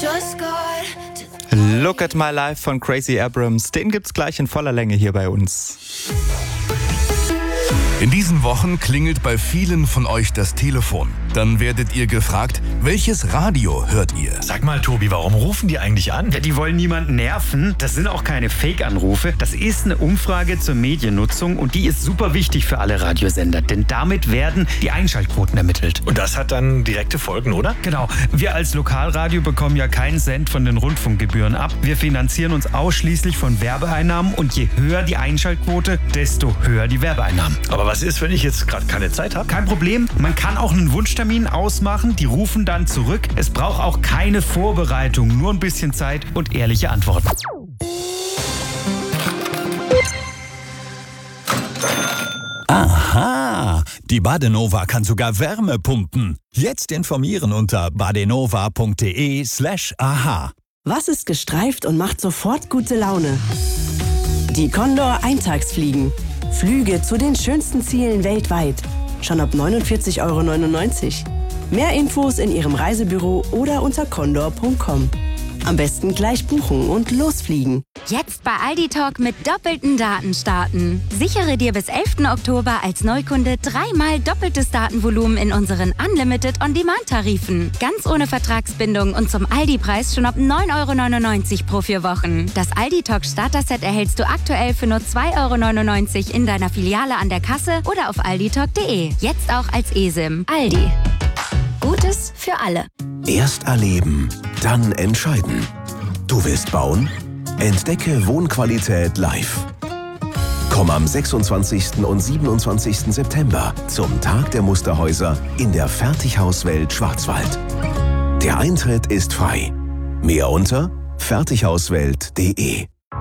Look at My Life von Crazy Abrams, den gibt's gleich in voller Länge hier bei uns. In diesen Wochen klingelt bei vielen von euch das Telefon. Dann werdet ihr gefragt, welches Radio hört ihr? Sag mal, Tobi, warum rufen die eigentlich an? Ja, die wollen niemanden nerven. Das sind auch keine Fake-Anrufe. Das ist eine Umfrage zur Mediennutzung und die ist super wichtig für alle Radiosender, denn damit werden die Einschaltquoten ermittelt. Und das hat dann direkte Folgen, oder? Genau. Wir als Lokalradio bekommen ja keinen Cent von den Rundfunkgebühren ab. Wir finanzieren uns ausschließlich von Werbeeinnahmen und je höher die Einschaltquote, desto höher die Werbeeinnahmen. Aber was ist, wenn ich jetzt gerade keine Zeit habe? Kein Problem. Man kann auch einen Wunschtermin ausmachen. Die rufen dann zurück. Es braucht auch keine Vorbereitung, nur ein bisschen Zeit und ehrliche Antworten. Aha, die Badenova kann sogar Wärme pumpen. Jetzt informieren unter badenova.de/aha. Was ist gestreift und macht sofort gute Laune? Die Condor Eintagsfliegen. Flüge zu den schönsten Zielen weltweit. Schon ab 49,99 €. Mehr Infos in Ihrem Reisebüro oder unter condor.com. Am besten gleich buchen und losfliegen. Jetzt bei Aldi Talk mit doppelten Daten starten. Sichere dir bis 11. Oktober als Neukunde 3-mal doppeltes Datenvolumen in unseren Unlimited On-Demand-Tarifen. Ganz ohne Vertragsbindung und zum Aldi-Preis schon ab 9,99 € pro 4 Wochen. Das Aldi Talk Starter-Set erhältst du aktuell für nur 2,99 € in deiner Filiale an der Kasse oder auf alditalk.de. Jetzt auch als eSIM. Aldi. Gutes für alle. Erst erleben, dann entscheiden. Du willst bauen? Entdecke Wohnqualität live. Komm am 26. und 27. September zum Tag der Musterhäuser in der Fertighauswelt Schwarzwald. Der Eintritt ist frei. Mehr unter fertighauswelt.de.